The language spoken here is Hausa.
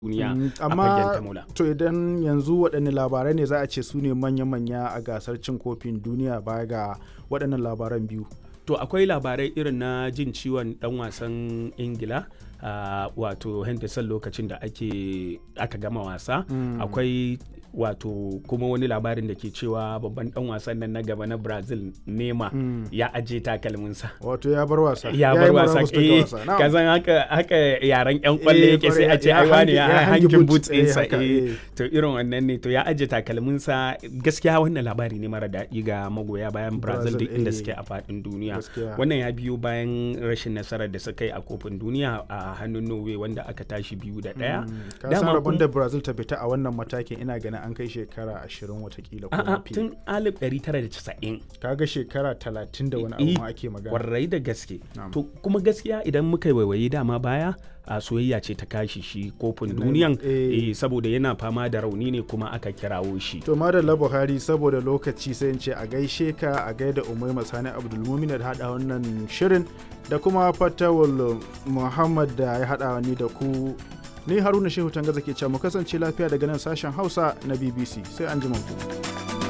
duniya a fagen amma tamula. to idan yanzu waɗanne labarai ne za a ce su ne manya-manya a gasar cin kofin duniya baya ga waɗannan labaran biyu? To akwai labarai irin na jin ciwon dan wasan Ingila wato Henderson lokacin da aka gama wasa. Akwai wato kuma wani labarin da ke cewa babban dan wasan nan na gaba na Brazil Neymar ya aje takalminsa. Wato ya bar wasa. Ya bar wasa. Kazan haka yaran yan kwalle yake sai a ce ai wani ya hangin boots ɗinsa. To irin wannan ne, to ya aje takalminsa. Gaskiya wannan labari ne mara daɗi ga magoya bayan Brazil duk inda suke a faɗin duniya. Wannan ya biyo bayan rashin nasarar da suka yi a kofin duniya a hannun Norway wanda aka tashi 2-1. Kasan rabon da Brazil ta fita a wannan matakin ina ganin an kai shekara 20 watakila ko mafi. Tun 1990. Kaga shekara 30 da wani abu ma ake magana. Kwarai da gaske. To kuma gaskiya idan muka yi waiwaye dama baya a soyayya ce ta kashi shi kofin duniyan saboda yana fama da rauni ne kuma aka kirawo shi. To madalla Buhari, saboda lokaci sai in ce a gaishe ka, a gaida Umaima Sani Abdulmumin da hada wannan shirin da kuma Fatawul Muhammad da ya hada ni da ku. Ni Haruna Shehu Tangaza ke cewa mu kasance lafiya daga nan sashen Hausa na BBC, sai an ji ku.